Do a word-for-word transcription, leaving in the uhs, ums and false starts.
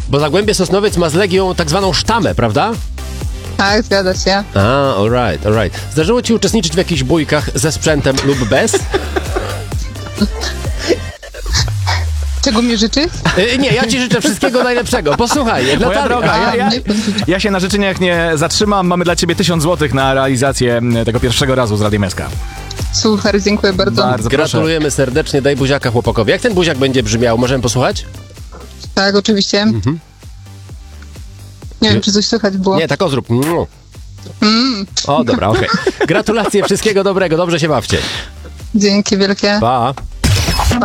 Bo Zagłębie Sosnowiec ma z Legią tak zwaną sztamę, prawda? Tak, zgadza się. A, alright, alright. Zdarzyło ci uczestniczyć w jakichś bójkach ze sprzętem lub bez? Czego mi życzysz? Yy, nie, ja ci życzę wszystkiego najlepszego. Posłuchaj, Moja Natalia... droga, ja, ja, nie, ja się na życzeniach nie zatrzymam. Mamy dla ciebie tysiąc złotych na realizację tego pierwszego razu z Radiem S K. Super, dziękuję bardzo. Bardzo proszę. Gratulujemy serdecznie, daj buziaka chłopakowi. Jak ten buziak będzie brzmiał? Możemy posłuchać? Tak, oczywiście. Mhm. Nie wiem, czy coś słychać było. Nie, tak o zrób. Mm. Mm, O, dobra, okej. Gratulacje, wszystkiego dobrego, dobrze się bawcie. dzięki wielkie. Pa.